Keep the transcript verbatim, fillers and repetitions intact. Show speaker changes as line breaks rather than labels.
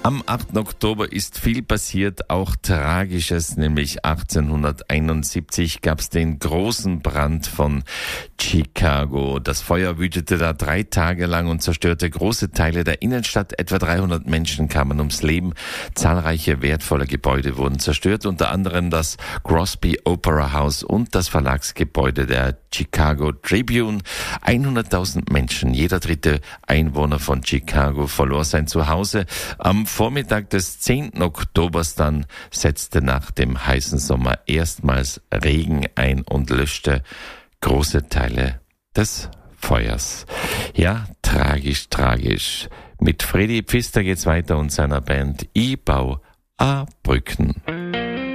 Am achten Oktober ist viel passiert, auch Tragisches, nämlich achtzehnhunderteinundsiebzig gab es den großen Brand von Chicago. Das Feuer wütete da drei Tage lang und zerstörte große Teile der Innenstadt. Etwa dreihundert Menschen kamen ums Leben. Zahlreiche wertvolle Gebäude wurden zerstört, unter anderem das Crosby Opera House und das Verlagsgebäude der Chicago Tribune. hunderttausend Menschen, jeder dritte Einwohner von Chicago, verlor sein Zuhause. Am Vormittag des zehnten Oktobers dann setzte nach dem heißen Sommer erstmals Regen ein und löschte große Teile des Feuers. Ja, tragisch, tragisch. Mit Freddy Pfister geht's weiter und seiner Band I Bau A Brücken.